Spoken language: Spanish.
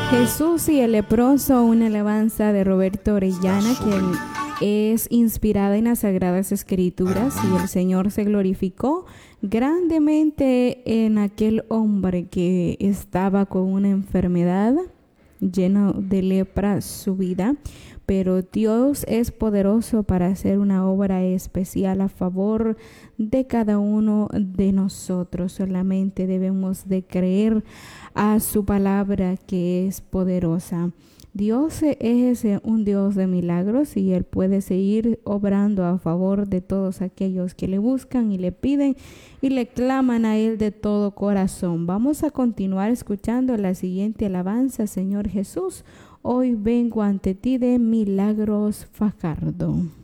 Jesús y el leproso, una alabanza de Roberto Orellana, quien es inspirada en las Sagradas Escrituras, y el Señor se glorificó grandemente en aquel hombre que estaba con una enfermedad lleno de lepra su vida, pero Dios es poderoso para hacer una obra especial a favor de cada uno de nosotros. Solamente debemos de creer a su palabra, que es poderosa. Dios es un Dios de milagros, y Él puede seguir obrando a favor de todos aquellos que le buscan y le piden y le claman a Él de todo corazón. Vamos a continuar escuchando la siguiente alabanza. Señor Jesús, hoy vengo ante ti de Milagros Fajardo.